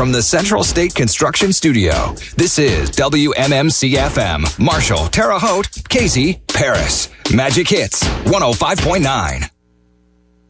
from the Central State Construction Studio. This is WMMC-FM. Marshall, Terre Haute, Casey, Paris. Magic Hits 105.9.